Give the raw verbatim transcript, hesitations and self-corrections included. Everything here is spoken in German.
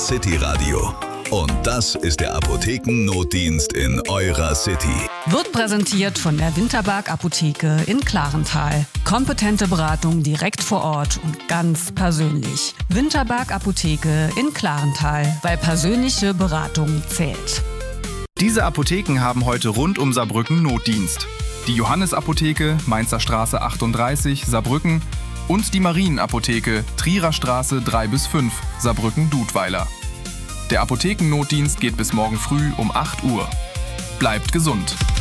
City Radio. Und das ist der Apothekennotdienst in eurer City. Wird präsentiert von der Winterberg Apotheke in Klarental. Kompetente Beratung direkt vor Ort und ganz persönlich. Winterberg Apotheke in Klarental, weil persönliche Beratung zählt. Diese Apotheken haben heute rund um Saarbrücken Notdienst. Die Johannes-Apotheke, Mainzer Straße achtunddreißig, Saarbrücken und die Marienapotheke, Trierer Straße drei bis fünf, Saarbrücken-Dudweiler. Der Apothekennotdienst geht bis morgen früh um acht Uhr. Bleibt gesund!